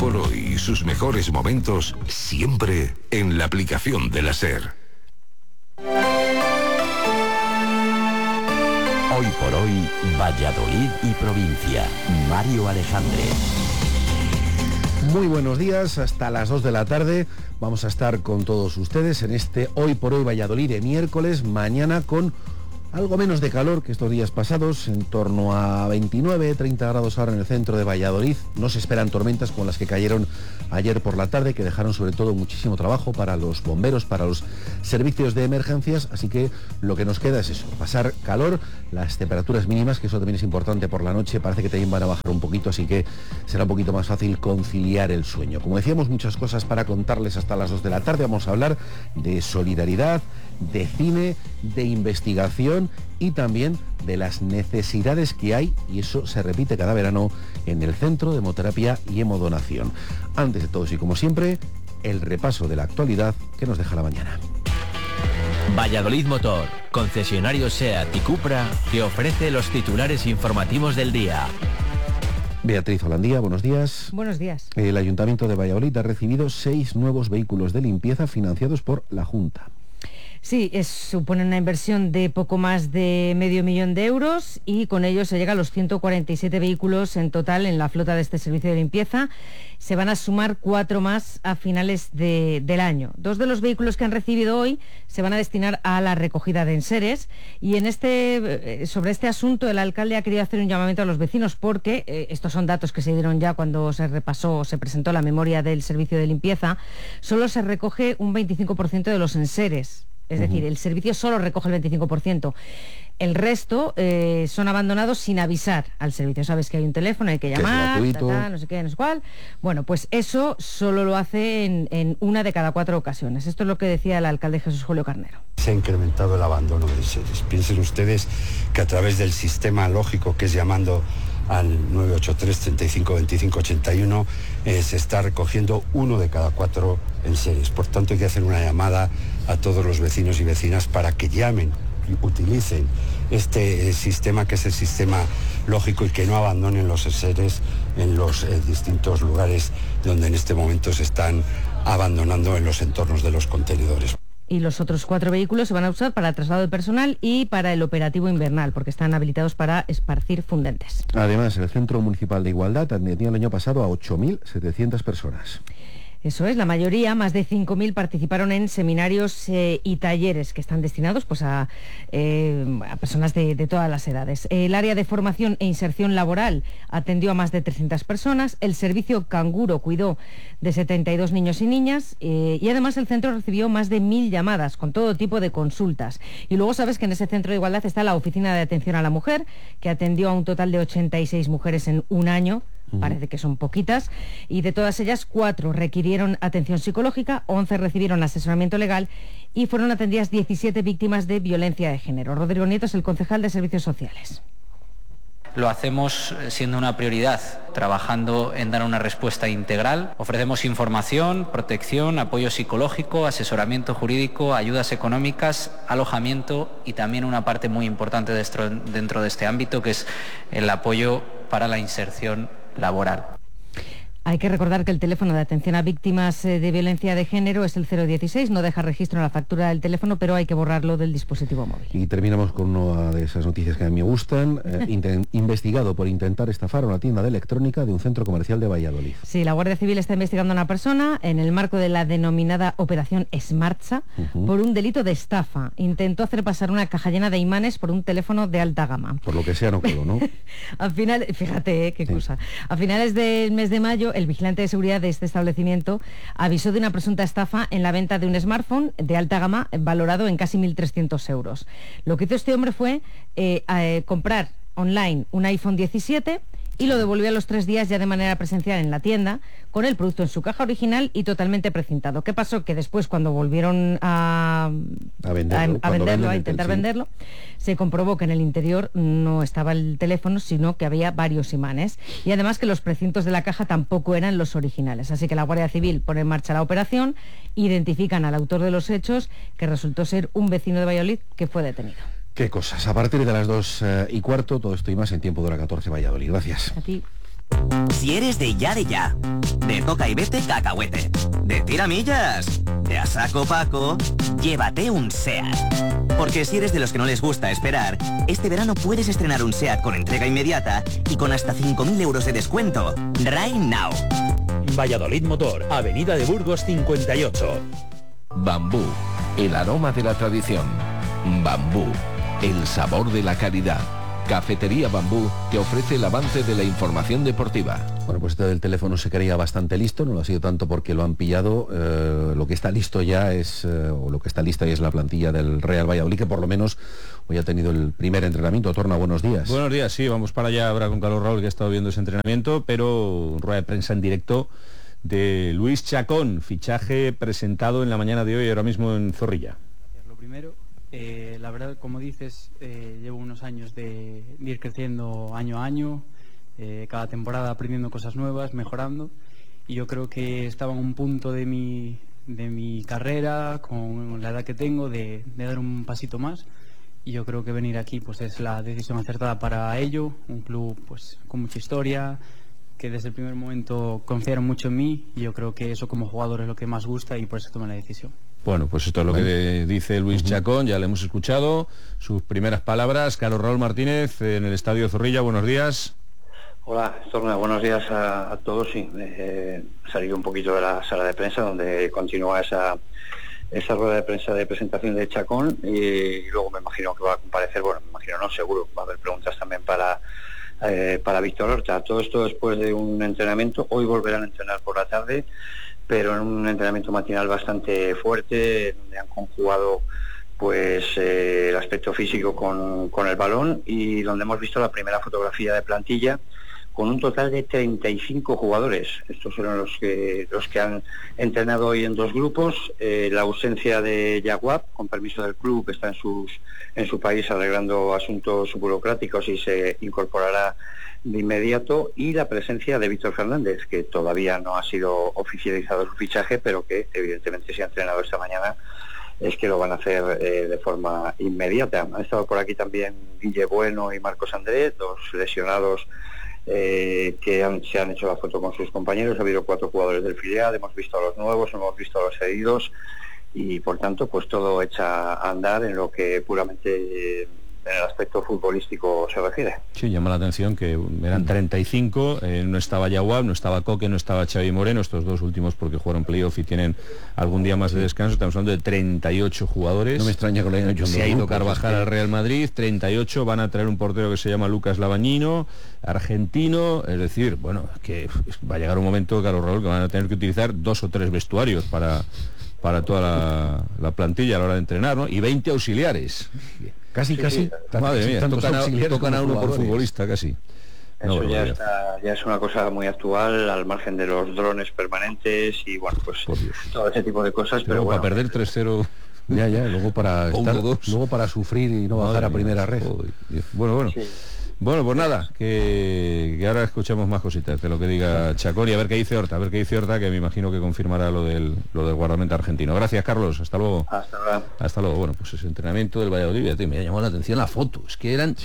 por hoy y sus mejores momentos siempre en la aplicación de la SER. Hoy por hoy, Valladolid y provincia. Mario Alejandre. Muy buenos días, hasta las 2 de la tarde vamos a estar con todos ustedes en este Hoy por Hoy Valladolid de miércoles, mañana con algo menos de calor que estos días pasados, en torno a 29, 30 grados ahora en el centro de Valladolid. No se esperan tormentas como las que cayeron ayer por la tarde, que dejaron sobre todo muchísimo trabajo para los bomberos, para los servicios de emergencias, así que lo que nos queda es eso, pasar calor, las temperaturas mínimas, que eso también es importante por la noche, parece que también van a bajar un poquito, así que será un poquito más fácil conciliar el sueño. Como decíamos, muchas cosas para contarles hasta las 2 de la tarde, vamos a hablar de solidaridad, de cine, de investigación y también de las necesidades que hay, y eso se repite cada verano en el Centro de Hemoterapia y Hemodonación. Antes de todo y como siempre, el repaso de la actualidad que nos deja la mañana. Valladolid Motor, concesionario SEAT y Cupra, que ofrece los titulares informativos del día. Beatriz Holandía, buenos días. Buenos días. El Ayuntamiento de Valladolid ha recibido 6 nuevos vehículos de limpieza financiados por la Junta. Sí, supone una inversión de poco más de $500.000 euros y con ello se llega a los 147 vehículos en total en la flota de este servicio de limpieza. Se van a sumar 4 más a finales del año. 2 de los vehículos que han recibido hoy se van a destinar a la recogida de enseres y sobre este asunto el alcalde ha querido hacer un llamamiento a los vecinos porque estos son datos que se dieron ya cuando se presentó la memoria del servicio de limpieza. Solo se recoge un 25% de los enseres. Es decir, el servicio solo recoge el 25%. El resto son abandonados sin avisar al servicio. Sabes que hay un teléfono, hay que llamar, no sé qué, no sé cuál. Bueno, pues eso solo lo hace en 1 de cada 4 ocasiones. Esto es lo que decía el alcalde Jesús Julio Carnero. Se ha incrementado el abandono de enseres. Piensen ustedes que a través del sistema lógico que es llamando al 983 35 25 81 se está recogiendo 1 de cada 4 enseres. Por tanto, hay que hacer una llamada a todos los vecinos y vecinas para que llamen y utilicen este sistema, que es el sistema lógico, y que no abandonen los enseres en los distintos lugares donde en este momento se están abandonando en los entornos de los contenedores. Y los otros 4 vehículos se van a usar para el traslado de personal y para el operativo invernal, porque están habilitados para esparcir fundentes. Además, el Centro Municipal de Igualdad atendió el año pasado a 8.700 personas. Eso es, la mayoría, más de 5.000, participaron en seminarios y talleres que están destinados pues, a personas de todas las edades. El área de formación e inserción laboral atendió a más de 300 personas, el servicio Canguro cuidó de 72 niños y niñas y además el centro recibió más de 1.000 llamadas con todo tipo de consultas. Y luego sabes que en ese centro de igualdad está la Oficina de Atención a la Mujer, que atendió a un total de 86 mujeres en un año. Parece que son poquitas, y de todas ellas 4 requirieron atención psicológica, 11 recibieron asesoramiento legal y fueron atendidas 17 víctimas de violencia de género. Rodrigo Nieto es el concejal de Servicios Sociales. Lo hacemos siendo una prioridad, trabajando en dar una respuesta integral. Ofrecemos información, protección, apoyo psicológico, asesoramiento jurídico, ayudas económicas, alojamiento y también una parte muy importante dentro de este ámbito, que es el apoyo para la inserción laboral. Hay que recordar que el teléfono de atención a víctimas de violencia de género es el 016, no deja registro en la factura del teléfono, pero hay que borrarlo del dispositivo móvil. Y terminamos con una de esas noticias que a mí me gustan. Investigado por intentar estafar a una tienda de electrónica de un centro comercial de Valladolid. Sí, la Guardia Civil está investigando a una persona en el marco de la denominada Operación Smartsa por un delito de estafa. Intentó hacer pasar una caja llena de imanes por un teléfono de alta gama. Por lo que sea, no coló, ¿no? Al final, fíjate qué cosa. A finales del mes de mayo, el vigilante de seguridad de este establecimiento avisó de una presunta estafa en la venta de un smartphone de alta gama valorado en casi 1.300 euros. Lo que hizo este hombre fue comprar online un iPhone 17 y lo devolvió a los 3 días ya de manera presencial en la tienda, con el producto en su caja original y totalmente precintado. ¿Qué pasó? Que después, cuando volvieron a intentar venderlo, se comprobó que en el interior no estaba el teléfono, sino que había varios imanes. Y además que los precintos de la caja tampoco eran los originales. Así que la Guardia Civil pone en marcha la operación, identifican al autor de los hechos, que resultó ser un vecino de Valladolid que fue detenido. Qué cosas. A partir de las 2:15, todo esto y más en Tiempo de Hora 14 Valladolid. Gracias. A ti. Si eres de ya, de toca y vete cacahuete, de tiramillas, de a saco Paco, llévate un SEAT. Porque si eres de los que no les gusta esperar, este verano puedes estrenar un SEAT con entrega inmediata y con hasta 5.000 euros de descuento. Right now. Valladolid Motor, Avenida de Burgos 58. Bambú, el aroma de la tradición. Bambú, el sabor de la calidad. Cafetería Bambú te ofrece el avance de la información deportiva. Bueno, pues este del teléfono se creía bastante listo, no lo ha sido tanto porque lo han pillado. Lo que está listo ya es, o lo que está lista ya es la plantilla del Real Valladolid, que por lo menos hoy ha tenido el primer entrenamiento. Torna, buenos días. Buenos días, sí, vamos para allá ahora con Carlos Raúl, que ha estado viendo ese entrenamiento, pero rueda de prensa en directo de Luis Chacón, fichaje presentado en la mañana de hoy, ahora mismo en Zorrilla. Lo primero, la verdad, como dices, llevo unos años de ir creciendo año a año, cada temporada aprendiendo cosas nuevas, mejorando, y yo creo que estaba en un punto de mi carrera, con la edad que tengo, de dar un pasito más, y yo creo que venir aquí pues es la decisión acertada para ello. Un club pues con mucha historia, que desde el primer momento confiaron mucho en mí, y yo creo que eso como jugador es lo que más gusta, y por eso tomé la decisión. Bueno, pues esto es lo que dice Luis Chacón, ya le hemos escuchado sus primeras palabras. Carlos Raúl Martínez en el Estadio Zorrilla, buenos días. Hola, Torna, buenos días a todos. Sí, he salido un poquito de la sala de prensa donde continúa esa rueda de prensa de presentación de Chacón, y luego me imagino que va a comparecer, bueno, me imagino no, seguro, va a haber preguntas también para Víctor Horta. Todo esto después de un entrenamiento. Hoy volverán a entrenar por la tarde, pero en un entrenamiento matinal bastante fuerte, donde han conjugado pues el aspecto físico con el balón, y donde hemos visto la primera fotografía de plantilla con un total de 35 jugadores. Estos son los que han entrenado hoy en dos grupos. La ausencia de Yaguab, con permiso del club, está en su país arreglando asuntos burocráticos y se incorporará de inmediato, y la presencia de Víctor Fernández, que todavía no ha sido oficializado su fichaje, pero que evidentemente se ha entrenado esta mañana, es que lo van a hacer de forma inmediata. Han estado por aquí también Guille Bueno y Marcos Andrés, dos lesionados que se han hecho la foto con sus compañeros. Ha habido 4 jugadores del filial, hemos visto a los nuevos, hemos visto a los cedidos, y por tanto pues todo echa a andar en lo que puramente en el aspecto futbolístico se refiere. Sí, llama la atención que eran 35, no estaba Yaguab, no estaba Coque, no estaba Xavi Moreno, estos dos últimos porque jugaron playoff y tienen algún día más de descanso. Estamos hablando de 38 jugadores. No me extraña que lo hayan hecho. Se ha ido Carvajal al Real Madrid, 38, van a traer un portero que se llama Lucas Lavañino, argentino, es decir, bueno, que va a llegar un momento, Carlos Raúl, que van a tener que utilizar 2 o 3 vestuarios para toda la plantilla a la hora de entrenar, ¿no? Y 20 auxiliares. Casi. Madre mía, tocan a uno por futbolista, casi. Eso ya es una cosa muy actual, al margen de los drones permanentes y bueno, pues todo ese tipo de cosas. Pero para bueno, perder 3-0. Ya, luego para sufrir y no bajar a primera red. Bueno. Sí. Bueno, pues nada, que ahora escuchemos más cositas de lo que diga Chacón, y a ver qué dice Horta, que me imagino que confirmará lo del guardameta argentino. Gracias, Carlos, hasta luego. Hasta luego. Bueno, pues ese entrenamiento del Valladolid, me ha llamado la atención la foto, es que eran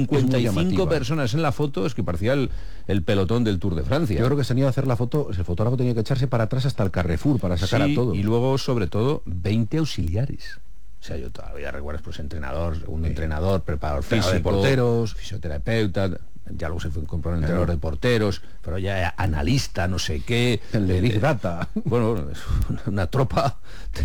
55 personas en la foto, es que parecía el pelotón del Tour de Francia. Yo creo que se han ido a hacer la foto, el fotógrafo tenía que echarse para atrás hasta el Carrefour para sacar a todos. Y luego, sobre todo, 20 auxiliares. O sea, yo todavía recuerdo pues entrenador, preparador físico, de porteros, fisioterapeuta, ya luego se fue comprando entrenador de porteros, pero ya analista, no sé qué, el de Big Data. Bueno, es una tropa,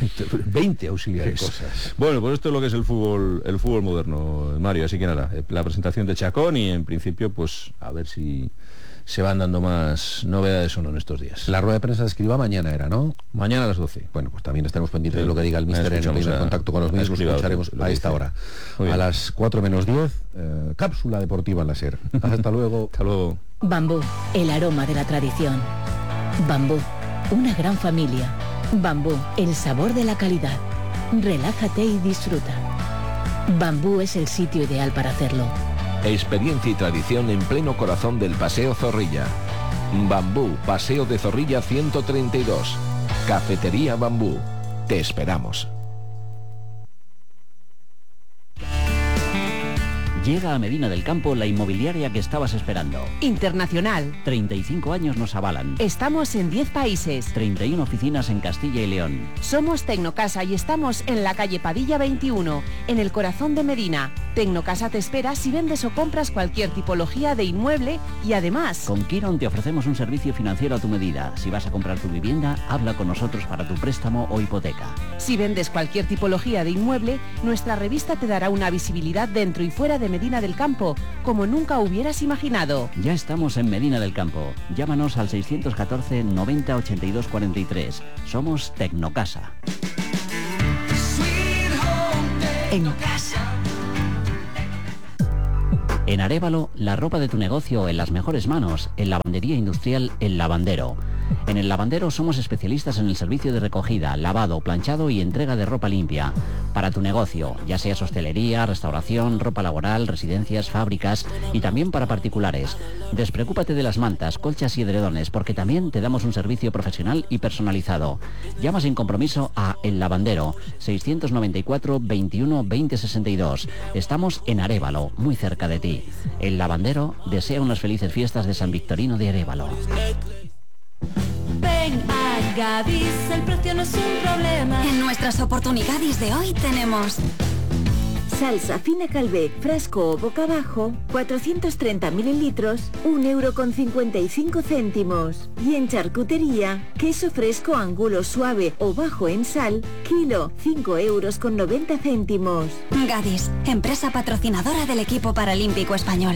20 auxiliares. Cosas. Bueno, pues esto es lo que es el fútbol moderno, Mario, así que nada, la presentación de Chacón, y en principio pues a ver si se van dando más novedades o no en estos días. La rueda de prensa de Escribá mañana era, ¿no? Mañana a las 12. Bueno, pues también estaremos pendientes de lo que diga el míster en el primer contacto con los medios, lo escucharemos a esta hora. A las 4 menos 10, cápsula deportiva en la SER. Hasta luego. Hasta luego. Bambú, el aroma de la tradición. Bambú, una gran familia. Bambú, el sabor de la calidad. Relájate y disfruta. Bambú es el sitio ideal para hacerlo. Experiencia y tradición en pleno corazón del Paseo Zorrilla. Bambú, Paseo de Zorrilla 132. Cafetería Bambú. Te esperamos. Llega a Medina del Campo la inmobiliaria que estabas esperando. Internacional. 35 años nos avalan. Estamos en 10 países. 31 oficinas en Castilla y León. Somos Tecnocasa y estamos en la calle Padilla 21, en el corazón de Medina. Tecnocasa te espera si vendes o compras cualquier tipología de inmueble y además... Con Quiron te ofrecemos un servicio financiero a tu medida. Si vas a comprar tu vivienda, habla con nosotros para tu préstamo o hipoteca. Si vendes cualquier tipología de inmueble, nuestra revista te dará una visibilidad dentro y fuera de Medina del Campo, como nunca hubieras imaginado. Ya estamos en Medina del Campo. Llámanos al 614 90 82 43. Somos Tecnocasa. En casa. En Arévalo, la ropa de tu negocio en las mejores manos. En Lavandería Industrial El Lavandero. En El Lavandero somos especialistas en el servicio de recogida, lavado, planchado y entrega de ropa limpia. Para tu negocio, ya sea hostelería, restauración, ropa laboral, residencias, fábricas y también para particulares. Despreocúpate de las mantas, colchas y edredones porque también te damos un servicio profesional y personalizado. Llama sin compromiso a El Lavandero, 694 21 20 62. Estamos en Arévalo, muy cerca de ti. El Lavandero desea unas felices fiestas de San Victorino de Arévalo. Ven a Gadis, el precio no es un problema. En nuestras oportunidades de hoy tenemos salsa fina Calvé, frasco o boca abajo, 430 mililitros, 1,55 €. Y en charcutería, queso fresco angulo suave o bajo en sal, kilo, 5,90 €. Gadis, empresa patrocinadora del equipo paralímpico español.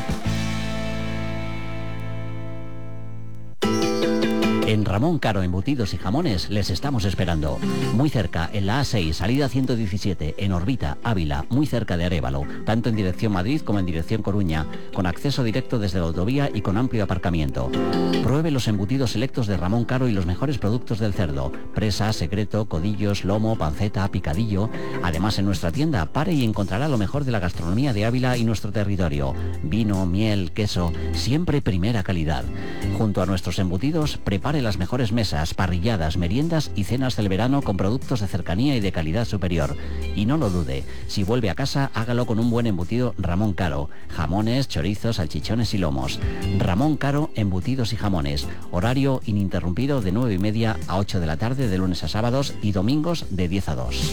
En Ramón Caro Embutidos y Jamones les estamos esperando. Muy cerca, en la A6, salida 117, en Orbita, Ávila, muy cerca de Arévalo, tanto en dirección Madrid como en dirección Coruña, con acceso directo desde la autovía y con amplio aparcamiento. Pruebe los embutidos selectos de Ramón Caro y los mejores productos del cerdo: presa, secreto, codillos, lomo, panceta, picadillo. Además, en nuestra tienda, pare y encontrará lo mejor de la gastronomía de Ávila y nuestro territorio. Vino, miel, queso, siempre primera calidad. Junto a nuestros embutidos, prepare las mejores mesas, parrilladas, meriendas y cenas del verano con productos de cercanía y de calidad superior. Y no lo dude, si vuelve a casa, hágalo con un buen embutido Ramón Caro. Jamones, chorizos, salchichones y lomos. Ramón Caro Embutidos y Jamones. Horario ininterrumpido de 9:30 a 8 de la tarde de lunes a sábados y domingos de 10 a 2.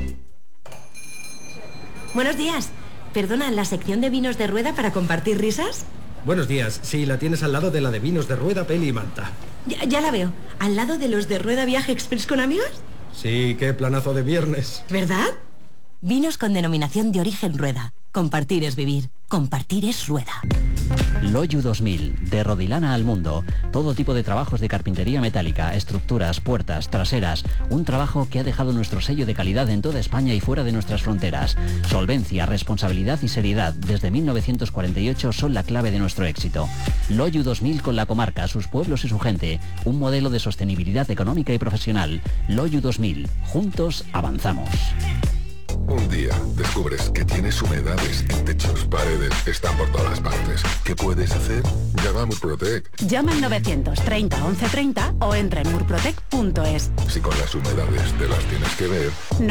Buenos días. Perdona, ¿la sección de vinos de rueda para compartir risas? Buenos días. Sí, la tienes al lado de la de vinos de rueda, peli y manta. Ya la veo. ¿Al lado de los de Rueda Viaje Express con amigos? Sí, qué planazo de viernes. ¿Verdad? Vinos con denominación de origen Rueda. Compartir es vivir. Compartir es Rueda. Loyu 2000, de Rodilana al mundo. Todo tipo de trabajos de carpintería metálica, estructuras, puertas, traseras. Un trabajo que ha dejado nuestro sello de calidad en toda España y fuera de nuestras fronteras. Solvencia, responsabilidad y seriedad desde 1948 son la clave de nuestro éxito. Loyu 2000 con la comarca, sus pueblos y su gente. Un modelo de sostenibilidad económica y profesional. Loyu 2000. Juntos avanzamos. Un día descubres que tienes humedades en techos, paredes, están por todas partes. ¿Qué puedes hacer? Llama a Murprotec. Llama al 930 1130 o entra en murprotec.es. Si con las humedades te las tienes que ver.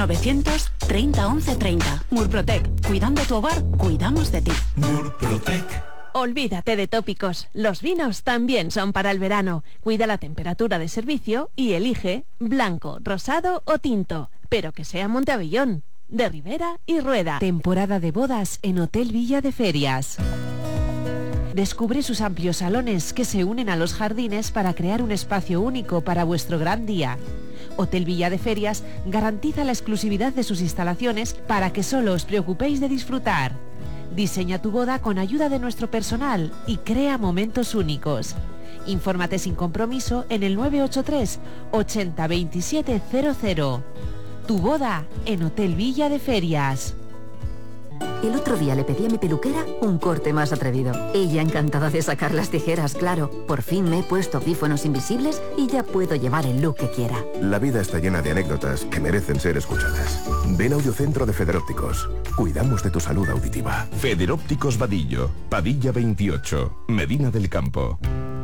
930 1130. Murprotec. Cuidando tu hogar, cuidamos de ti. Murprotec. Olvídate de tópicos. Los vinos también son para el verano. Cuida la temperatura de servicio y elige blanco, rosado o tinto. Pero que sea Montebellón, de Ribera y Rueda. Temporada de bodas en Hotel Villa de Ferias. Descubre sus amplios salones que se unen a los jardines para crear un espacio único para vuestro gran día. Hotel Villa de Ferias garantiza la exclusividad de sus instalaciones para que solo os preocupéis de disfrutar. Diseña tu boda con ayuda de nuestro personal y crea momentos únicos. Infórmate sin compromiso en el 983 80 27 00. Tu boda en Hotel Villa de Ferias. El otro día le pedí a mi peluquera un corte más atrevido. Ella encantada de sacar las tijeras, claro. Por fin me he puesto audífonos invisibles y ya puedo llevar el look que quiera. La vida está llena de anécdotas que merecen ser escuchadas. Ven a Audiocentro de Federópticos. Cuidamos de tu salud auditiva. Federópticos Vadillo, Padilla 28, Medina del Campo.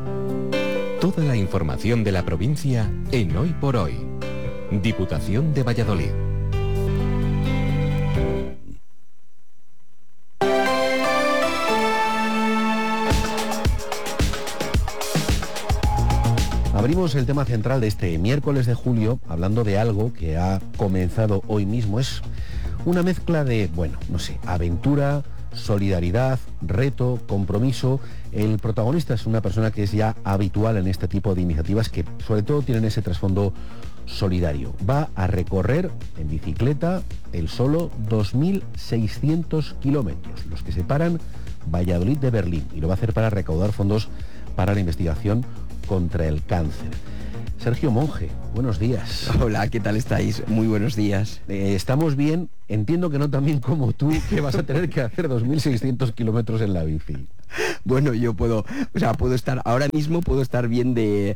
Toda la información de la provincia en Hoy por Hoy. Diputación de Valladolid. Abrimos el tema central de este miércoles de julio hablando de algo que ha comenzado hoy mismo. Es una mezcla de, bueno, no sé, aventura, solidaridad, reto, compromiso. El protagonista es una persona que es ya habitual en este tipo de iniciativas que sobre todo tienen ese trasfondo solidario. Va a recorrer en bicicleta él solo 2.600 kilómetros, los que separan Valladolid de Berlín, y lo va a hacer para recaudar fondos para la investigación contra el cáncer. Sergio Monge, buenos días. Hola, ¿qué tal estáis? Muy buenos días. Estamos bien. Entiendo que no tan bien como tú, que vas a tener que hacer 2.600 kilómetros en la bici. Bueno, yo puedo estar, ahora mismo puedo estar bien de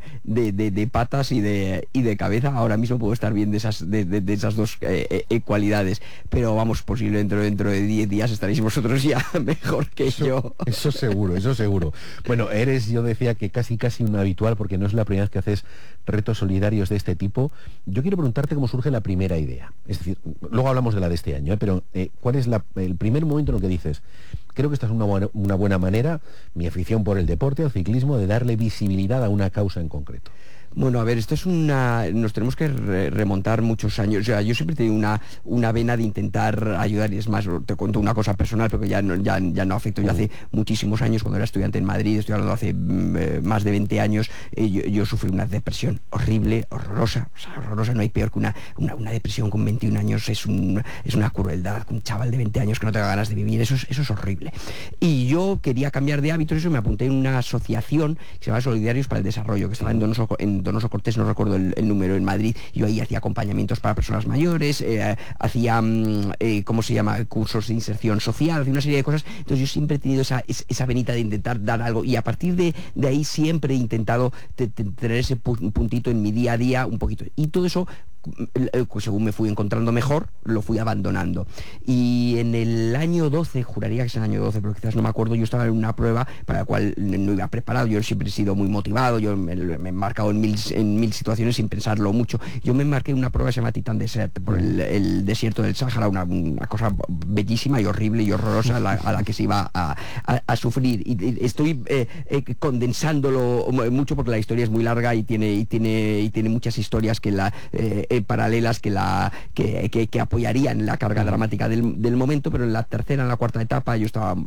patas y de cabeza, ahora mismo puedo estar bien de esas dos cualidades, pero vamos, posiblemente dentro de 10 días estaréis vosotros ya mejor que yo. Eso seguro, eso seguro. Bueno, yo decía que casi un habitual, porque no es la primera vez que haces retos solidarios de este tipo. Yo quiero preguntarte cómo surge la primera idea. Es decir, luego hablamos de la de este año, pero ¿cuál es el primer momento en el que dices, creo que esta es una buena manera, mi afición por el deporte, el ciclismo, de darle visibilidad a una causa en concreto? Bueno, a ver, esto es nos tenemos que remontar muchos años. O sea, yo siempre he tenido una vena de intentar ayudar, y es más, te cuento una cosa personal, porque ya no afecto. Yo hace muchísimos años, cuando era estudiante en Madrid, estoy hablando hace más de 20 años, yo sufrí una depresión horrible, horrorosa. O sea, horrorosa, no hay peor que una depresión con 21 años, es una crueldad. Un chaval de 20 años que no tenga ganas de vivir, eso es horrible. Y yo quería cambiar de hábitos, eso me apunté en una asociación que se llama Solidarios para el Desarrollo, que estaba en Donoso Cortés, no recuerdo el número, en Madrid. Yo ahí hacía acompañamientos para personas mayores, hacía cursos de inserción social, hacía una serie de cosas. Entonces yo siempre he tenido esa venita de intentar dar algo, y a partir de ahí siempre he intentado tener ese puntito en mi día a día un poquito, y todo eso, según me fui encontrando mejor, lo fui abandonando. Y en el año 12, juraría que es el año 12, pero quizás no me acuerdo, yo estaba en una prueba para la cual no iba preparado. Yo siempre he sido muy motivado, yo me he marcado en mil situaciones sin pensarlo mucho. Yo me marqué una prueba que se llama Titan Desert, por el desierto del Sáhara, una cosa bellísima y horrible y horrorosa a la que se iba a sufrir. Y estoy condensándolo mucho porque la historia es muy larga y tiene muchas historias paralelas que apoyarían la carga dramática del momento, pero en la tercera, en la cuarta etapa yo estaba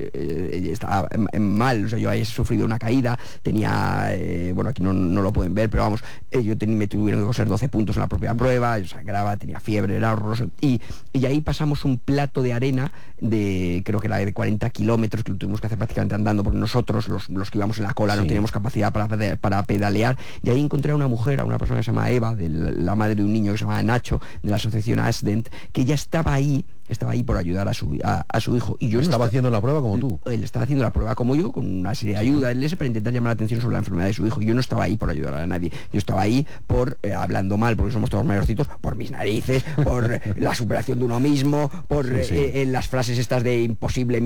mal. O sea, yo había sufrido una caída, tenía, bueno, aquí no lo pueden ver, pero vamos, me tuvieron que coser 12 puntos en la propia prueba, yo sangraba, tenía fiebre, era horroroso, y ahí pasamos un plato de arena creo que era de 40 kilómetros, que lo tuvimos que hacer prácticamente andando, porque nosotros, los que íbamos en la cola, no teníamos capacidad para pedalear, y ahí encontré a una mujer, a una persona que se llama Eva, la madre de un niño que se llama Nacho, de la asociación Asdent, que ya estaba ahí por ayudar a su hijo. Y yo estaba haciendo la prueba como tú. Él estaba haciendo la prueba como yo, con una serie de ayudas para intentar llamar la atención sobre la enfermedad de su hijo. Yo no estaba ahí por ayudar a nadie. Yo estaba ahí hablando mal, porque somos todos mayorcitos, por mis narices, por la superación de uno mismo, por las frases estas de imposible,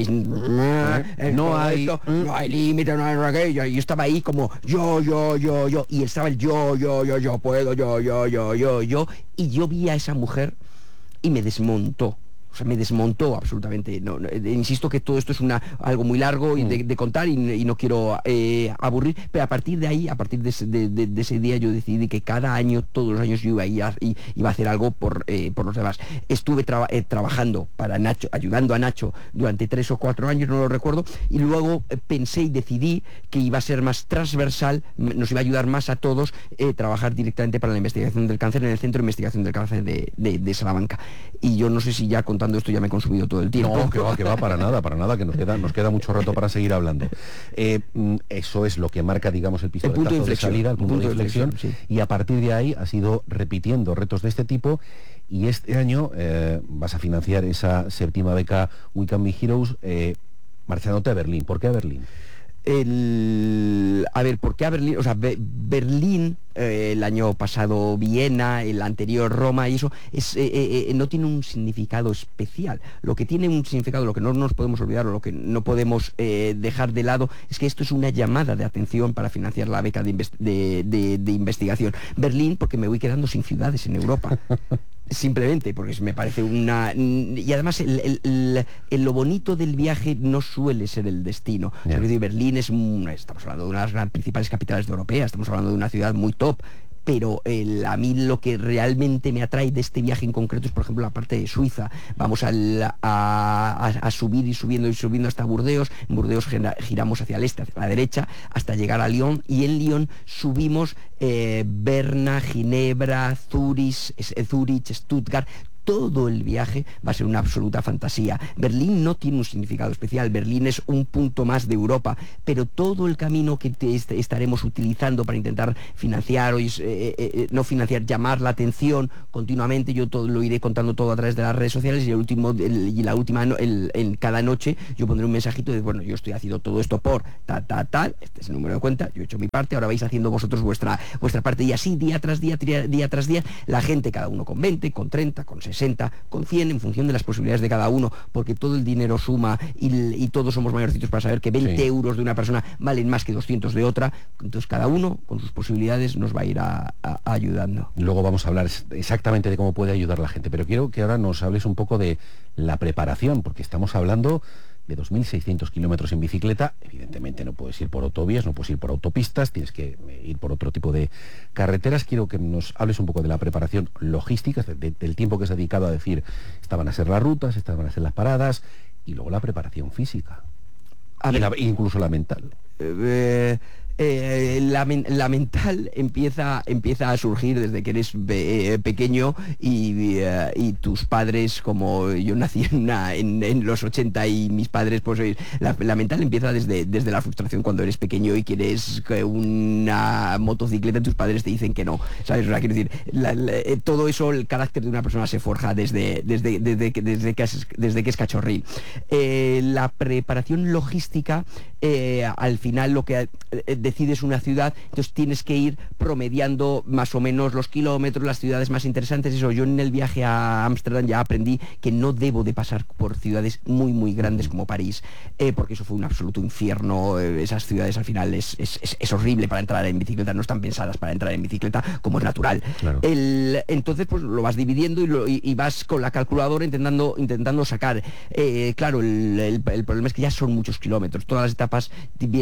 no hay límite, no hay aquello. Yo estaba ahí como yo, y él estaba el yo puedo, yo, y yo vi a esa mujer y me desmontó. O sea, me desmontó absolutamente. Insisto que todo esto es algo muy largo y de contar, y no quiero aburrir, pero a partir de ahí, a partir de ese día, yo decidí que cada año, todos los años, yo iba a hacer algo por los demás. Estuve trabajando para Nacho, ayudando a Nacho durante 3 o 4 años, no lo recuerdo, y luego pensé y decidí que iba a ser más transversal, nos iba a ayudar más a todos trabajar directamente para la investigación del cáncer en el Centro de Investigación del Cáncer de Salamanca. Y yo no sé si ya contando esto ya me he consumido todo el tiempo. No, que va, para nada, que nos queda mucho rato para seguir hablando. Eso es lo que marca, digamos, el pistoletazo de salida, el punto de inflexión, sí. Y a partir de ahí has ido repitiendo retos de este tipo, y este año vas a financiar esa 7ª beca We Can Be Heroes, marchándote a Berlín. ¿Por qué a Berlín? ¿Por qué a Berlín? O sea, Berlín, el año pasado Viena, el anterior Roma, y eso no tiene un significado especial. Lo que tiene un significado, lo que no nos podemos olvidar, o lo que no podemos dejar de lado, es que esto es una llamada de atención para financiar la beca de investigación. Berlín, porque me voy quedando sin ciudades en Europa. simplemente porque me parece una... Y además lo bonito del viaje no suele ser el destino. O sea, Berlín estamos hablando de una de las principales capitales europeas, estamos hablando de una ciudad muy top, pero a mí lo que realmente me atrae de este viaje en concreto es, por ejemplo, la parte de Suiza. Vamos a subir y subiendo hasta Burdeos. En Burdeos giramos hacia el este, hacia la derecha, hasta llegar a Lyon, y en Lyon subimos Berna, Ginebra, Zurich, Stuttgart. Todo el viaje va a ser una absoluta fantasía. Berlín no tiene un significado especial, Berlín es un punto más de Europa, pero todo el camino que estaremos utilizando para intentar financiar, no financiar, llamar la atención continuamente, yo todo lo iré contando todo a través de las redes sociales, y en cada noche yo pondré un mensajito de, bueno, yo estoy haciendo todo esto por tal, este es el número de cuenta, yo he hecho mi parte, ahora vais haciendo vosotros vuestra parte, y así día tras día, la gente, cada uno con 20, con 30, con 60, con 100, en función de las posibilidades de cada uno, porque todo el dinero suma y todos somos mayorcitos para saber que 20 euros de una persona valen más que 200 de otra. Entonces cada uno con sus posibilidades nos va a ir ayudando. Luego vamos a hablar exactamente de cómo puede ayudar la gente, pero quiero que ahora nos hables un poco de la preparación, porque estamos hablando de 2.600 kilómetros en bicicleta. Evidentemente no puedes ir por autovías, no puedes ir por autopistas, tienes que ir por otro tipo de carreteras. Quiero que nos hables un poco de la preparación logística, del tiempo que se ha dedicado a decir, estas van a ser las rutas, estas van a ser las paradas, y luego la preparación física, incluso la mental. La mental empieza a surgir desde que eres pequeño, y tus padres, como yo nací en los 80 y mis padres, pues la mental empieza desde la frustración cuando eres pequeño y quieres una motocicleta y tus padres te dicen que no, ¿sabes? O sea, quiero decir, todo eso, el carácter de una persona se forja desde que es cachorrín. La preparación logística, al final lo que decides una ciudad, entonces tienes que ir promediando más o menos los kilómetros, las ciudades más interesantes. Eso, yo en el viaje a Ámsterdam ya aprendí que no debo de pasar por ciudades muy muy grandes como París, porque eso fue un absoluto infierno. Esas ciudades al final es horrible para entrar en bicicleta, no están pensadas para entrar en bicicleta como es natural. Claro. Entonces pues lo vas dividiendo y vas con la calculadora intentando sacar. Claro, el problema es que ya son muchos kilómetros, todas las etapas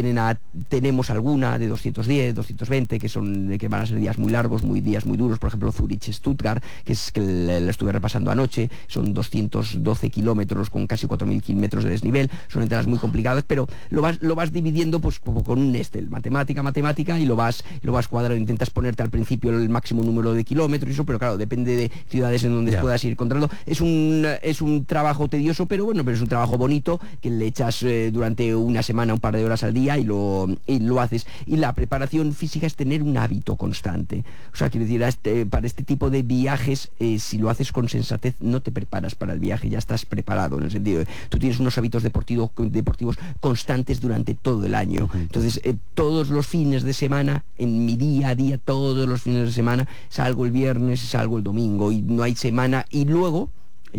tenemos alguna de 210, 220, que van a ser días muy largos, días muy duros. Por ejemplo, Zurich, Stuttgart, que lo estuve repasando anoche, son 212 kilómetros con casi 4.000 metros de desnivel, son entradas muy complicadas, pero lo vas dividiendo pues como con un Excel, matemática, y lo vas cuadrando, intentas ponerte al principio el máximo número de kilómetros y eso, pero claro, depende de ciudades en donde puedas ir controlando. Es un trabajo tedioso, pero bueno, pero es un trabajo bonito que le echas durante una semana, un par de horas al día, y lo haces. Y la preparación física es tener un hábito constante. O sea, quiero decir, para este tipo de viajes, si lo haces con sensatez, no te preparas para el viaje, ya estás preparado, en el sentido de tú tienes unos hábitos deportivos constantes durante todo el año. Entonces, todos los fines de semana, en mi día a día, todos los fines de semana, salgo el viernes, salgo el domingo, y no hay semana. Y luego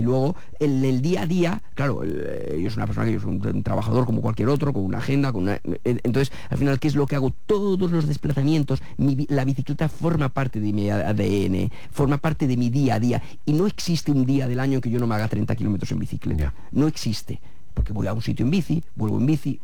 en el día a día, claro, yo soy una persona yo soy un trabajador como cualquier otro, con una agenda, entonces al final, ¿qué es lo que hago? Todos los desplazamientos, la bicicleta forma parte de mi ADN, forma parte de mi día a día, y no existe un día del año en que yo no me haga 30 kilómetros en bicicleta, no existe. Porque voy a un sitio en bici, vuelvo en bici.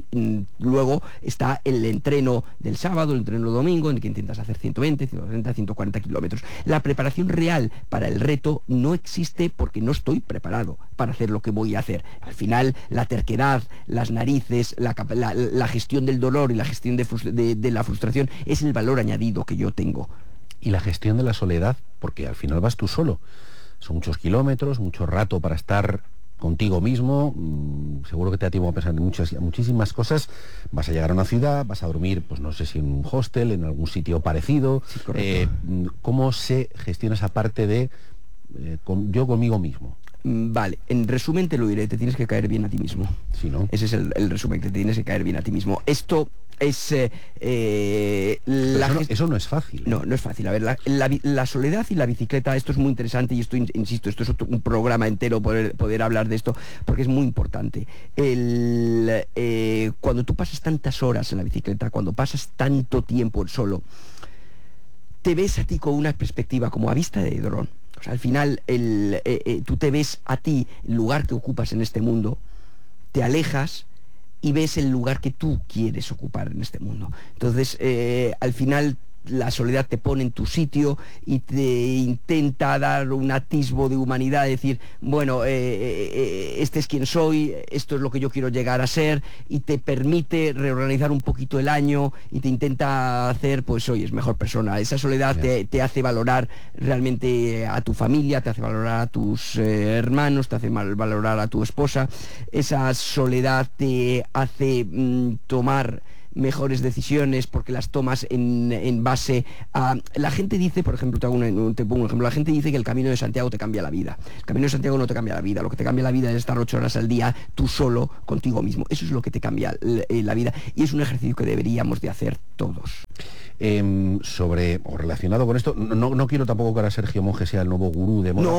Luego está el entreno del sábado, el entreno del domingo, en el que intentas hacer 120, 130, 140 kilómetros. La preparación real para el reto no existe, porque no estoy preparado para hacer lo que voy a hacer. Al final, la terquedad, las narices, la gestión del dolor y la gestión de la frustración es el valor añadido que yo tengo. Y la gestión de la soledad, porque al final vas tú solo. Son muchos kilómetros, mucho rato para estar contigo mismo, seguro que te da tiempo a pensar en muchísimas cosas. Vas a llegar a una ciudad, vas a dormir, pues no sé si en un hostel, en algún sitio parecido. Sí, ¿cómo se gestiona esa parte de yo conmigo mismo? Vale, en resumen te lo diré, te tienes que caer bien a ti mismo. Sí, ¿no? Ese es el resumen, que te tienes que caer bien a ti mismo. Esto es... eso no es fácil. No es fácil. A ver, la soledad y la bicicleta, esto es muy interesante, y esto, insisto, esto es un programa entero poder hablar de esto, porque es muy importante. Cuando tú pasas tantas horas en la bicicleta, cuando pasas tanto tiempo solo, te ves a ti con una perspectiva como a vista de dron. O sea, al final tú te ves a ti, el lugar que ocupas en este mundo, te alejas y ves el lugar que tú quieres ocupar en este mundo. Entonces, al final, la soledad te pone en tu sitio y te intenta dar un atisbo de humanidad, decir, bueno, este es quien soy, esto es lo que yo quiero llegar a ser, y te permite reorganizar un poquito el año y te intenta hacer, pues, oye, es mejor persona. Esa soledad te hace valorar realmente a tu familia, te hace valorar a tus hermanos, te hace valorar a tu esposa. Esa soledad te hace tomar mejores decisiones porque las tomas en base a... La gente dice, por ejemplo, te pongo un ejemplo, la gente dice que el Camino de Santiago te cambia la vida. El Camino de Santiago no te cambia la vida, lo que te cambia la vida es estar 8 horas al día tú solo contigo mismo. Eso es lo que te cambia la vida, y es un ejercicio que deberíamos de hacer todos. Relacionado con esto, no quiero tampoco que ahora Sergio Monge sea el nuevo gurú de moda.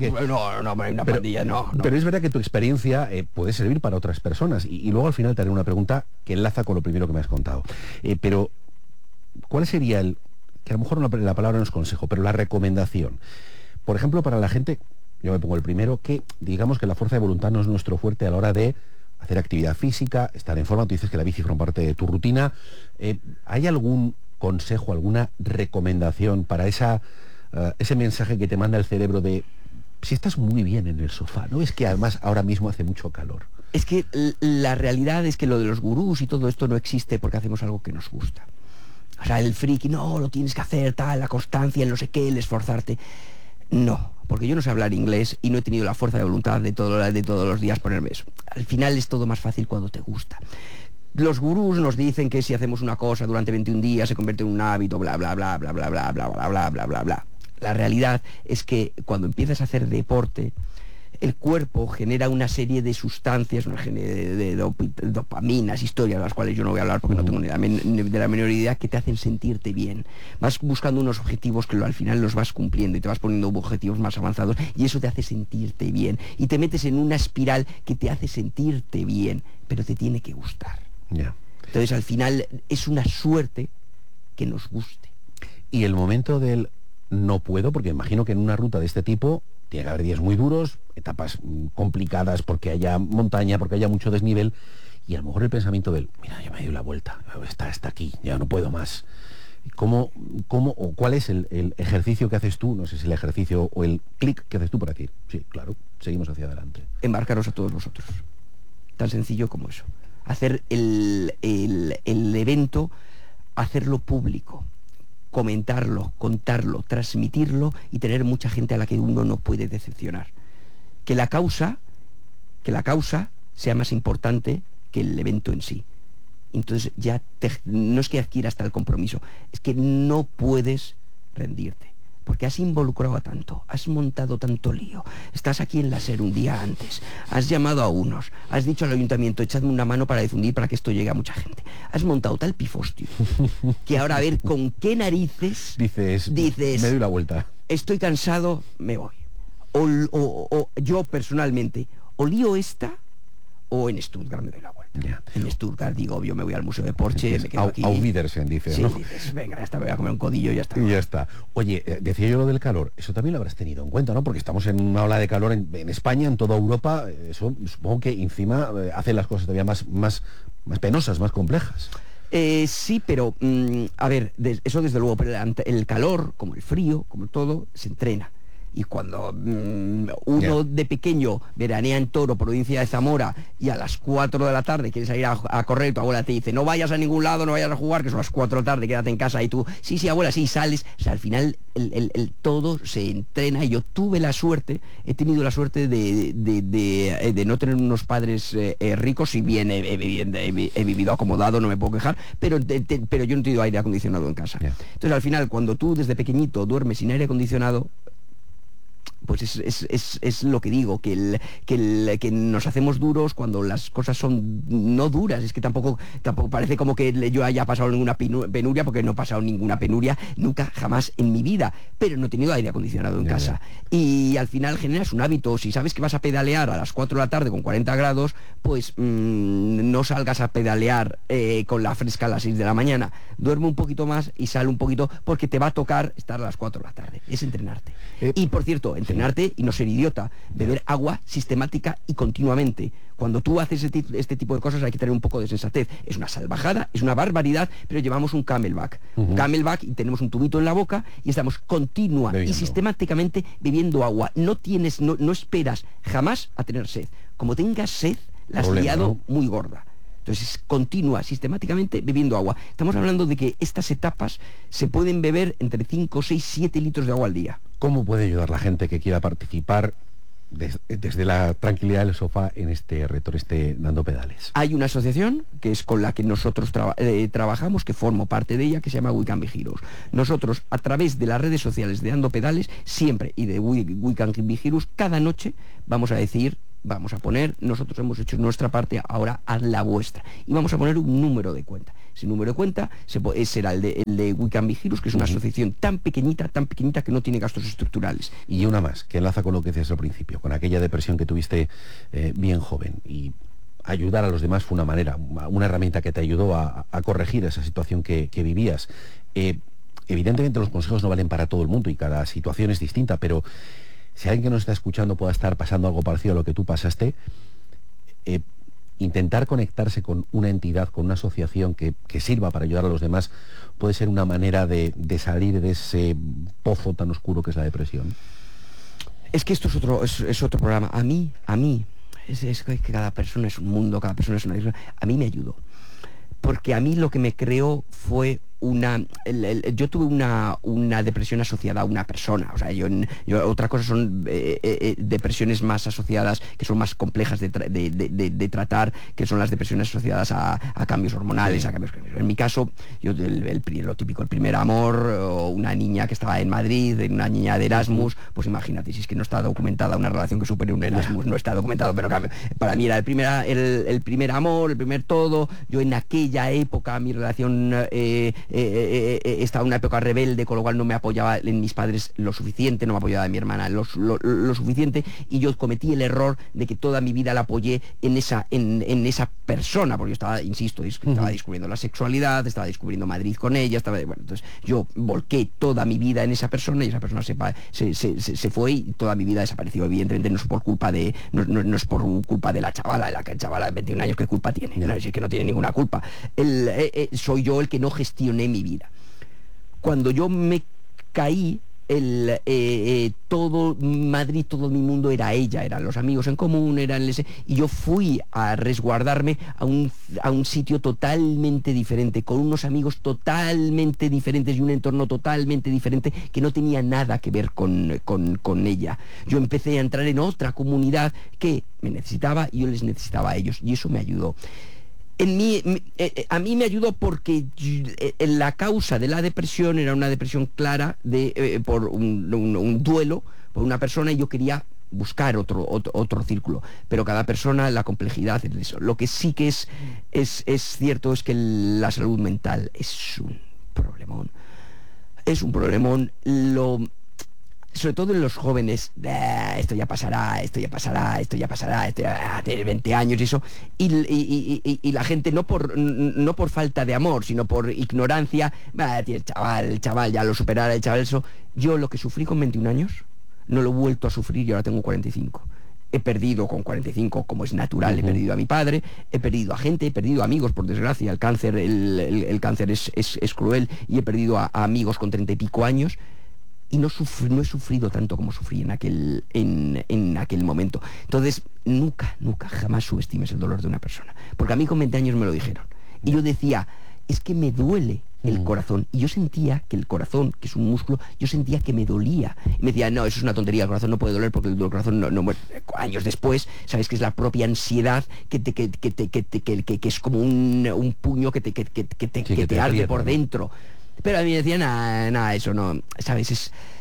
Pero es verdad que tu experiencia puede servir para otras personas, y luego al final te haré una pregunta que enlaza con lo primero que me has contado. Pero ¿cuál sería que a lo mejor la palabra no es consejo, pero la recomendación? Por ejemplo, para la gente, yo me pongo el primero, que digamos que la fuerza de voluntad no es nuestro fuerte a la hora de hacer actividad física, estar en forma. Tú dices que la bici forma parte de tu rutina. ¿Hay algún consejo, alguna recomendación para ese mensaje que te manda el cerebro de si estás muy bien en el sofá? ¿No es que además ahora mismo hace mucho calor? Es que la realidad es que lo de los gurús y todo esto no existe porque hacemos algo que nos gusta. O sea, el friki, no, lo tienes que hacer, tal, la constancia, el no sé qué, el esforzarte. No, porque yo no sé hablar inglés y no he tenido la fuerza de voluntad de todos los días ponerme eso. Al final es todo más fácil cuando te gusta. Los gurús nos dicen que si hacemos una cosa durante 21 días se convierte en un hábito, bla, bla, bla, bla, bla, bla, bla, bla, bla, bla, bla, bla. La realidad es que cuando empiezas a hacer deporte, el cuerpo genera una serie de sustancias, una serie de dopaminas, historias, de las cuales yo no voy a hablar porque no tengo ni de la menor idea, que te hacen sentirte bien. Vas buscando unos objetivos que al final los vas cumpliendo y te vas poniendo objetivos más avanzados, y eso te hace sentirte bien. Y te metes en una espiral que te hace sentirte bien, pero te tiene que gustar. Entonces al final es una suerte que nos guste. Y el momento del no puedo, porque imagino que en una ruta de este tipo tiene que haber días muy duros, etapas complicadas porque haya montaña, porque haya mucho desnivel, y a lo mejor el pensamiento del, mira, ya me dio la vuelta, está aquí, ya no puedo más. ¿Cuál es el ejercicio que haces tú? No sé si el ejercicio o el clic que haces tú para decir, sí, claro, seguimos hacia adelante. Embarcaros a todos vosotros. Tan sencillo como eso. Hacer el evento, hacerlo público, comentarlo, contarlo, transmitirlo y tener mucha gente a la que uno no puede decepcionar. Que la causa sea más importante que el evento en sí. Entonces ya no es que adquieras tal compromiso, es que no puedes rendirte. Porque has involucrado a tanto, has montado tanto lío, estás aquí en la SER un día antes, has llamado a unos, has dicho al ayuntamiento, echadme una mano para difundir para que esto llegue a mucha gente. Has montado tal pifostio que ahora a ver con qué narices dices me doy la vuelta. Estoy cansado, me voy. O yo personalmente, o lío esta, o en Stuttgart me doy la vuelta. En Stuttgart digo, yo me voy al Museo de Porsche, me quedo aquí. Wiedersehen, dices, sí, ¿no? Dices, venga, esta me voy a comer un codillo y ya está. Y ya está. Oye, decía yo lo del calor, eso también lo habrás tenido en cuenta, ¿no? Porque estamos en una ola de calor en España, en toda Europa, eso supongo que encima hace las cosas todavía más penosas, más complejas. Sí, pero, a ver, eso desde luego, pero el calor, como el frío, como todo, se entrena. Y cuando uno de pequeño veranea en Toro, provincia de Zamora, y a las 4 de la tarde quieres salir a correr, tu abuela te dice, no vayas a ningún lado, no vayas a jugar, que son las 4 de la tarde, quédate en casa, y tú, sí, abuela, sí, sales. O sea, al final el todo se entrena, y yo he tenido la suerte de no tener unos padres ricos, si bien he vivido acomodado, no me puedo quejar, pero yo no he tenido aire acondicionado en casa. Entonces al final, cuando tú desde pequeñito duermes sin aire acondicionado, pues es lo que digo, que nos hacemos duros cuando las cosas son no duras. Es que tampoco parece como que yo haya pasado ninguna penuria, porque no he pasado ninguna penuria nunca, jamás en mi vida, pero no he tenido aire acondicionado en casa. Y al final generas un hábito. Si sabes que vas a pedalear a las 4 de la tarde con 40 grados, pues no salgas a pedalear con la fresca a las 6 de la mañana. Duerme un poquito más y sale un poquito, porque te va a tocar estar a las 4 de la tarde. Es entrenarte. Y por cierto, entrenarte y no ser idiota, beber agua sistemática y continuamente. Cuando tú haces este tipo de cosas hay que tener un poco de sensatez. Es una salvajada, es una barbaridad, pero llevamos un Camelback. Camelback, y tenemos un tubito en la boca y estamos continua y sistemáticamente bebiendo agua. No esperas jamás a tener sed. Como tengas sed, la has liado muy gorda. Entonces, continúa sistemáticamente bebiendo agua. Estamos hablando de que estas etapas se pueden beber entre 5, 6, 7 litros de agua al día. ¿Cómo puede ayudar la gente que quiera participar desde la tranquilidad del sofá en este reto, Dando Pedales? Hay una asociación que es con la que nosotros trabajamos, que formo parte de ella, que se llama We Can Be Heroes. Nosotros, a través de las redes sociales de Dando Pedales, siempre, y de We Can Be Heroes, cada noche vamos a poner, nosotros hemos hecho nuestra parte, ahora haz la vuestra. Y vamos a poner un número de cuenta. Ese número de cuenta será el de We Can Be Heroes, que es una asociación tan pequeñita que no tiene gastos estructurales. Y una más, que enlaza con lo que decías al principio, con aquella depresión que tuviste bien joven. Y ayudar a los demás fue una herramienta que te ayudó a corregir esa situación que vivías. Evidentemente los consejos no valen para todo el mundo y cada situación es distinta, pero si alguien que nos está escuchando pueda estar pasando algo parecido a lo que tú pasaste, intentar conectarse con una entidad, con una asociación que sirva para ayudar a los demás, puede ser una manera de salir de ese pozo tan oscuro que es la depresión. Es que esto es otro programa. A mí, es que cada persona es un mundo, cada persona es una persona. A mí me ayudó. Porque a mí lo que me creó fue yo tuve una depresión asociada a una persona. O sea, yo otra cosa son depresiones más asociadas, que son más complejas de tratar, que son las depresiones asociadas a cambios hormonales, a cambios. En mi caso, lo típico, el primer amor, o una niña que estaba en Madrid, una niña de Erasmus, pues imagínate, si es que no está documentada una relación que supere un Erasmus, no está documentado, pero para mí era el primer amor, el primer todo. Yo en aquella época, mi relación estaba en una época rebelde, con lo cual no me apoyaba en mis padres lo suficiente, no me apoyaba en mi hermana lo suficiente, y yo cometí el error de que toda mi vida la apoyé en esa persona, porque yo estaba descubriendo la sexualidad, estaba descubriendo Madrid con ella, entonces yo volqué toda mi vida en esa persona, y esa persona se fue y toda mi vida desapareció. Evidentemente no es por culpa de la chavala, de 21 años, ¿qué culpa tiene? No, es que no tiene ninguna culpa. Soy yo el que no gestioné mi vida. Cuando yo me caí, todo Madrid, todo mi mundo era ella, eran los amigos en común, y yo fui a resguardarme a un sitio totalmente diferente, con unos amigos totalmente diferentes y un entorno totalmente diferente que no tenía nada que ver con ella. Yo empecé a entrar en otra comunidad que me necesitaba y yo les necesitaba a ellos, y eso me ayudó. A mí me ayudó porque la causa de la depresión era una depresión clara por un duelo por una persona, y yo quería buscar otro círculo, pero cada persona, la complejidad es eso. Lo que sí que es cierto es que la salud mental es un problemón. Sobre todo en los jóvenes, esto ya pasará, tener 20 años y eso, y la gente no por falta de amor, sino por ignorancia, el chaval ya lo superará, el chaval eso. Yo lo que sufrí con 21 años, no lo he vuelto a sufrir y ahora tengo 45. He perdido con 45, como es natural, he perdido a mi padre, he perdido a gente, he perdido a amigos, por desgracia. El cáncer es cruel, y he perdido a amigos con 30 y pico años. Y no he sufrido tanto como sufrí en aquel momento. Entonces, nunca, jamás subestimes el dolor de una persona. Porque a mí con 20 años me lo dijeron. Y yo decía, es que me duele el corazón. Y yo sentía que el corazón, que es un músculo, yo sentía que me dolía. Y me decía, no, eso es una tontería, el corazón no puede doler porque el corazón no años después, sabes que es la propia ansiedad que es como un puño que te arde por dentro. Pero a mí me decían, nada, eso no, ¿sabes?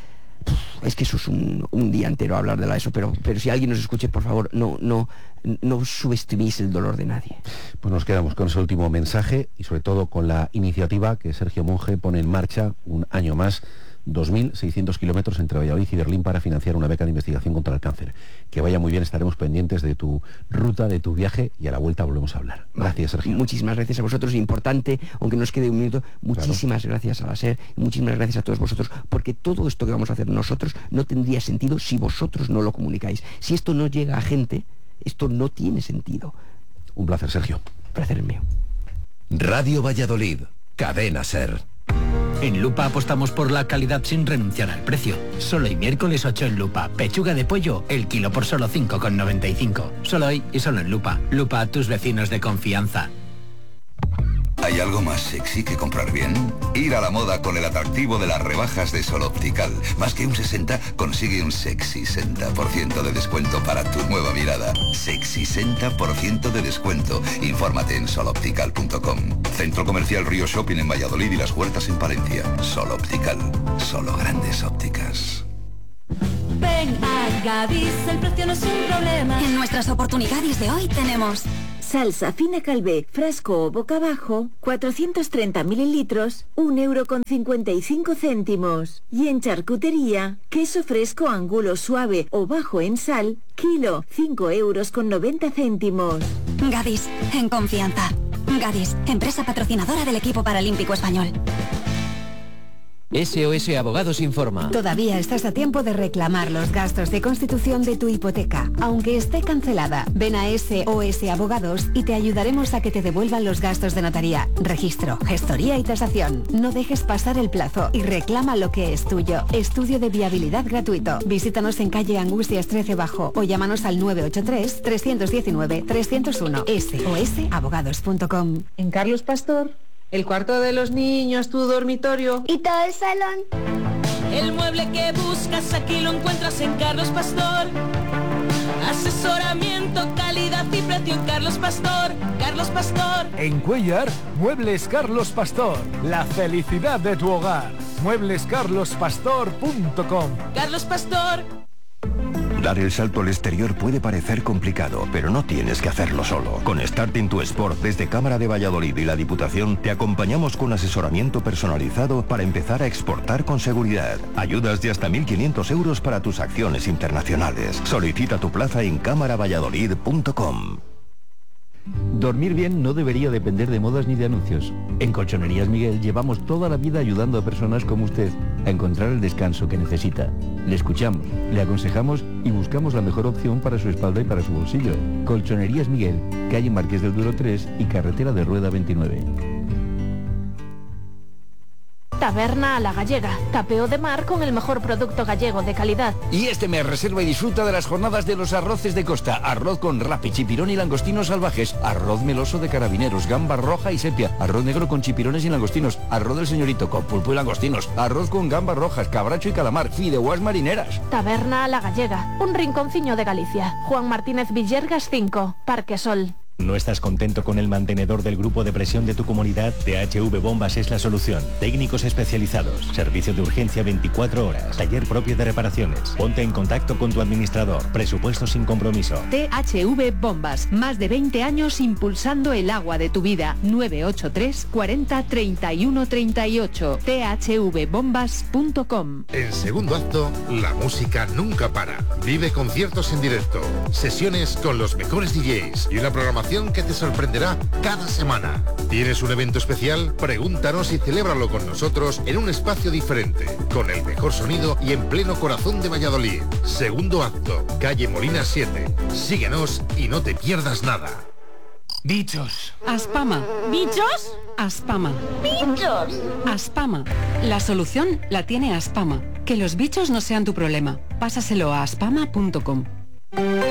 Es que eso es un día entero hablar de eso, pero si alguien nos escuche, por favor, no subestiméis el dolor de nadie. Pues nos quedamos con ese último mensaje y sobre todo con la iniciativa que Sergio Monge pone en marcha un año más, 2.600 kilómetros entre Valladolid y Berlín para financiar una beca de investigación contra el cáncer. Que vaya muy bien, estaremos pendientes de tu ruta, de tu viaje, y a la vuelta volvemos a hablar. Gracias, Sergio. Muchísimas gracias a vosotros. Importante, aunque nos quede un minuto, muchísimas gracias a la SER, muchísimas gracias a todos vosotros, porque todo esto que vamos a hacer nosotros no tendría sentido si vosotros no lo comunicáis. Si esto no llega a gente, esto no tiene sentido. Un placer, Sergio. Placer mío. Radio Valladolid, Cadena SER. En Lupa apostamos por la calidad sin renunciar al precio. Solo hoy miércoles 8 en Lupa. Pechuga de pollo, el kilo por solo 5,95. Solo hoy y solo en Lupa. Lupa, tus vecinos de confianza. ¿Hay algo más sexy que comprar bien? Ir a la moda con el atractivo de las rebajas de Sol Optical. Más que un 60, consigue un sexy 60% de descuento para tu nueva mirada. Sexy 60% de descuento. Infórmate en soloptical.com. Centro Comercial Río Shopping en Valladolid y Las Huertas en Palencia. Sol Optical. Solo grandes ópticas. Ven a Gadis, el precio no es un problema. En nuestras oportunidades de hoy tenemos salsa fina Calvé, frasco o boca abajo, 430 mililitros, 1,55 €. Y en charcutería, queso fresco angulo suave o bajo en sal, kilo, 5,90 €. Gadis, en confianza. Gadis, empresa patrocinadora del equipo paralímpico español. SOS Abogados informa. Todavía estás a tiempo de reclamar los gastos de constitución de tu hipoteca, aunque esté cancelada. Ven a SOS Abogados y te ayudaremos a que te devuelvan los gastos de notaría, registro, gestoría y tasación. No dejes pasar el plazo y reclama lo que es tuyo. Estudio de viabilidad gratuito. Visítanos en calle Angustias 13 Bajo o llámanos al 983-319-301. sosabogados.com. En Carlos Pastor, el cuarto de los niños, tu dormitorio y todo el salón. El mueble que buscas aquí lo encuentras en Carlos Pastor. Asesoramiento, calidad y precio en Carlos Pastor. Carlos Pastor. En Cuéllar, Muebles Carlos Pastor. La felicidad de tu hogar. Mueblescarlospastor.com. Carlos Pastor. Dar el salto al exterior puede parecer complicado, pero no tienes que hacerlo solo. Con Start into Sport desde Cámara de Valladolid y la Diputación te acompañamos con asesoramiento personalizado para empezar a exportar con seguridad. Ayudas de hasta 1.500 € para tus acciones internacionales. Solicita tu plaza en cámaravalladolid.com. Dormir bien no debería depender de modas ni de anuncios. En Colchonerías Miguel llevamos toda la vida ayudando a personas como usted a encontrar el descanso que necesita. Le escuchamos, le aconsejamos y buscamos la mejor opción para su espalda y para su bolsillo. Colchonerías Miguel, calle Marqués del Duero 3 y carretera de Rueda 29. Taberna a la Gallega, tapeo de mar con el mejor producto gallego de calidad. Y este mes reserva y disfruta de las jornadas de los arroces de costa. Arroz con rapi, chipirón y langostinos salvajes. Arroz meloso de carabineros, gamba roja y sepia. Arroz negro con chipirones y langostinos. Arroz del señorito con pulpo y langostinos. Arroz con gambas rojas, cabracho y calamar. Fideuás marineras. Taberna a la Gallega, un rinconcillo de Galicia. Juan Martínez Villergas 5, Parque Sol. ¿No estás contento con el mantenedor del grupo de presión de tu comunidad? THV Bombas es la solución. Técnicos especializados, servicio de urgencia 24 horas, taller propio de reparaciones. Ponte en contacto con tu administrador. Presupuesto sin compromiso. THV Bombas, más de 20 años impulsando el agua de tu vida. 983 40 31 38. thvbombas.com. En segundo acto, la música nunca para. Vive conciertos en directo, sesiones con los mejores DJs y una programación que te sorprenderá cada semana. ¿Tienes un evento especial? Pregúntanos y celébralo con nosotros en un espacio diferente, con el mejor sonido y en pleno corazón de Valladolid. Segundo acto, calle Molina 7. Síguenos y no te pierdas nada. Bichos. Aspama. ¿Bichos? Aspama. ¡Bichos! Aspama. La solución la tiene Aspama. Que los bichos no sean tu problema. Pásaselo a aspama.com.